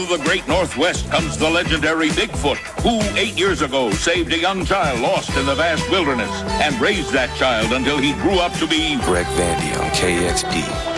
of the great Northwest comes the legendary Bigfoot, who 8 years ago saved a young child lost in the vast wilderness and raised that child until he grew up to be Greg Vandy on KXD.